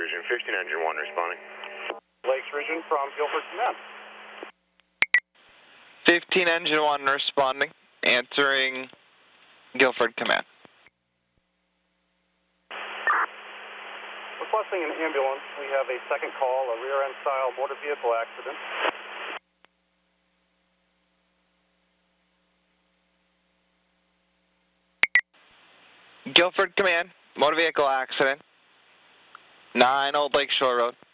Region, 15 Engine 1 responding. Lakes Region from Guilford Command. 15 Engine 1 responding, answering Guilford Command. Requesting an ambulance. We have a second call, a rear-end style motor vehicle accident. Guilford Command, motor vehicle accident, 9 Old Lake Shore Road.